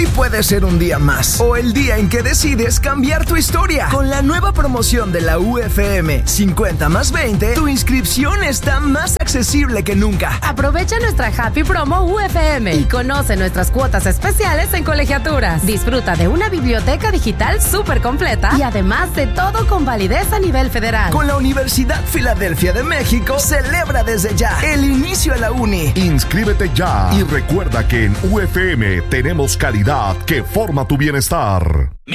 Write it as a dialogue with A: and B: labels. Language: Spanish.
A: Hoy puede ser un día más o el día en que decides cambiar tu historia. Con la nueva promoción de la UFM 50 más 20, tu inscripción está más accesible que nunca.
B: Aprovecha nuestra Happy Promo UFM y conoce nuestras cuotas especiales en colegiaturas. Disfruta de una biblioteca digital súper completa y además de todo con validez a nivel federal.
A: Con la Universidad Filadelfia de México, celebra desde ya el inicio a la uni.
C: Inscríbete ya y recuerda que en UFM tenemos calidad que forma tu bienestar.